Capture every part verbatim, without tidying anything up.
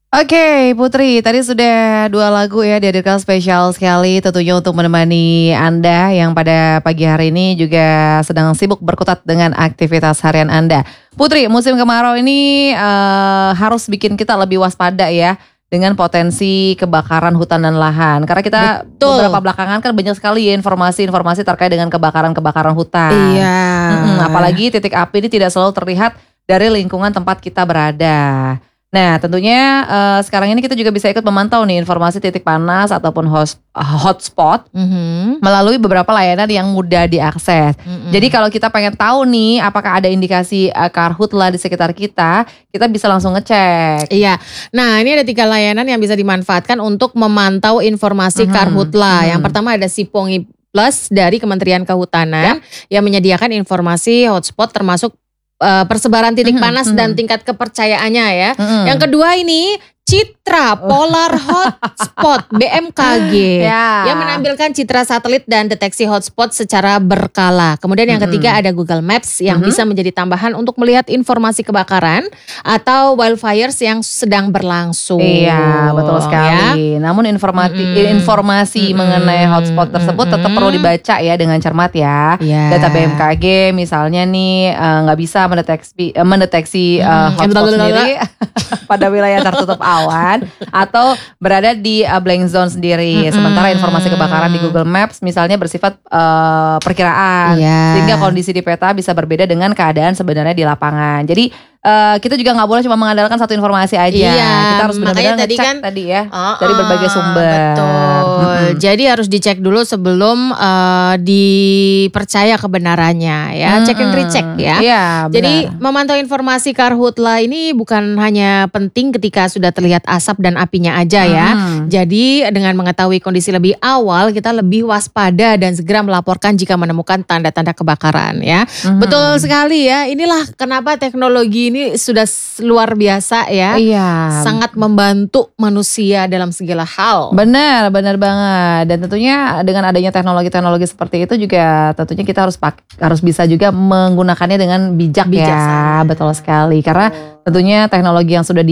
Oke Putri, tadi sudah dua lagu ya dihadirkan spesial sekali tentunya untuk menemani Anda yang pada pagi hari ini juga sedang sibuk berkutat dengan aktivitas harian Anda. Putri, musim kemarau ini uh, harus bikin kita lebih waspada ya dengan potensi kebakaran hutan dan lahan. Karena kita Betul. beberapa belakangan kan banyak sekali ya informasi-informasi terkait dengan kebakaran-kebakaran hutan. Iya. Mm-mm, apalagi titik api ini tidak selalu terlihat dari lingkungan tempat kita berada. Nah tentunya uh, sekarang ini kita juga bisa ikut memantau nih informasi titik panas ataupun host, uh, hotspot Mm-hmm. melalui beberapa layanan yang mudah diakses. Mm-mm. Jadi kalau kita pengen tahu nih apakah ada indikasi uh, karhutla di sekitar kita, kita bisa langsung ngecek. Iya, nah ini ada tiga layanan yang bisa dimanfaatkan untuk memantau informasi Mhm, karhutla. mhm. Yang pertama ada Sipongi Plus dari Kementerian Kehutanan yang menyediakan informasi hotspot termasuk uh, persebaran titik Mhm, panas mhm. dan tingkat kepercayaannya ya. Mhm. Yang kedua ini Citra Polar Hotspot B M K G Ya. yang menampilkan citra satelit dan deteksi hotspot secara berkala. Kemudian yang Mm-mm. ketiga ada Google Maps yang Mhm. bisa menjadi tambahan untuk melihat informasi kebakaran atau wildfires yang sedang berlangsung. Iya betul Ya. sekali. Namun informasi Mm-mm. informasi Mm-mm. mengenai hotspot tersebut tetap Mm-mm. perlu dibaca ya dengan cermat ya. Iya. Data B M K G misalnya nih eh, nggak bisa mendeteksi eh, mendeteksi eh, Mm-mm. hotspot Blablabla. sendiri pada wilayah tertutup awan atau berada di eh, blank zone sendiri. Mm-mm. Sementara informasi kebakaran di Google Maps misalnya bersifat eh, perkiraan, Iya. sehingga kondisi di peta bisa berbeda dengan keadaan sebenarnya di lapangan. Jadi eh, kita juga nggak boleh cuma mengandalkan satu informasi aja. Iya, Kita harus benar-benar makanya tadi ngecek kan, tadi ya Oh, dari berbagai oh, sumber. Betul. Mm-mm. Jadi harus dicek dulu sebelum eh, dipercaya kebenarannya ya. Check and Mm-mm. recheck ya. Iya, Jadi benar. memantau informasi karhutla ini bukan hanya penting ketika sudah terlihat asap dan apinya aja ya. Mm-mm. Jadi dengan mengetahui kondisi lebih awal kita lebih waspada dan segera melaporkan jika menemukan tanda-tanda kebakaran ya. Mhm. Betul sekali ya. Inilah kenapa teknologi ini sudah s- luar biasa ya. Iya. Sangat membantu manusia dalam segala hal. Benar, benar banget. Dan tentunya dengan adanya teknologi-teknologi seperti itu juga tentunya kita harus pak, harus bisa juga menggunakannya dengan bijak ya. Bijaksana. Betul sekali. Karena tentunya teknologi yang sudah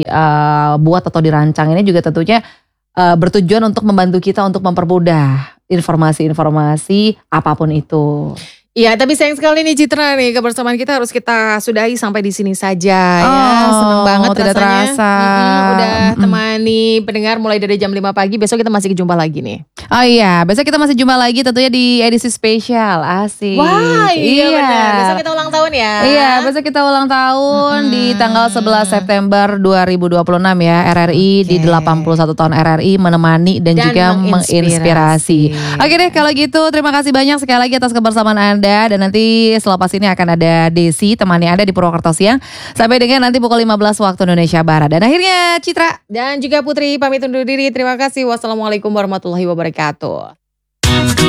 dibuat atau dirancang ini juga tentunya eh, bertujuan untuk membantu kita untuk mempermudah informasi-informasi apapun itu. Iya, tapi sayang sekali nih Citra nih, kebersamaan kita harus kita sudahi sampai di sini saja ya. Oh, Seneng banget tidak rasanya. terasa. Mm-mm, udah Mm-mm. temani pendengar mulai dari jam lima pagi. Besok kita masih jumpa lagi nih. Oh iya, besok kita masih jumpa lagi tentunya di edisi spesial. Asik. Wah, iya, benar. Besok kita ulang tahun ya. Iya, besok kita ulang tahun Mm-mm. di tanggal sebelas September dua ribu dua puluh enam ya. R R I di Oke. delapan puluh satu tahun R R I menemani dan, Dan juga menginspirasi. menginspirasi. Oke deh, kalau gitu terima kasih banyak sekali lagi atas kebersamaan Anda. Dan nanti selepas ini akan ada Desi temani Anda di Purwokerto Siang. Sampai dengan nanti pukul lima belas waktu Indonesia Barat. Dan akhirnya Citra Dan juga Putri pamit undur diri. Terima kasih. Wassalamualaikum warahmatullahi wabarakatuh.